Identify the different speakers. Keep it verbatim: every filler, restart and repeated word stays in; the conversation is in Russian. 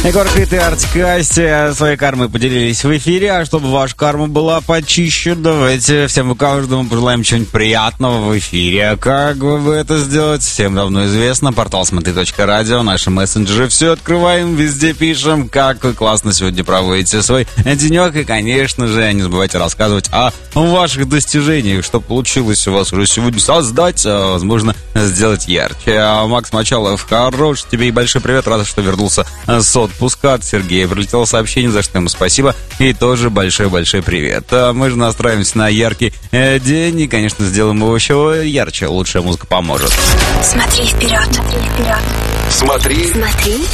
Speaker 1: Егор Крид и Артик и Асти своей кармой поделились в эфире. А чтобы ваша карма была почище, давайте всем и каждому пожелаем чего-нибудь приятного в эфире. Как вы это сделаете, всем давно известно. Портал смотри точка радио, наши мессенджеры. Все открываем, везде пишем, как вы классно сегодня проводите свой денек. И, конечно же, не забывайте рассказывать о ваших достижениях, что получилось у вас уже сегодня создать, а, возможно, сделать ярче. А Макс Мочалов, хорош тебе и большой привет. Рад, что вернулся с отпуска. От Сергея прилетело сообщение, за что ему спасибо. И тоже большой-большой привет. А мы же настраиваемся на яркий э, день и, конечно, сделаем его еще ярче. Лучшая музыка поможет.
Speaker 2: Смотри вперед, смотри вперед.
Speaker 3: Смотри.
Speaker 2: Смотри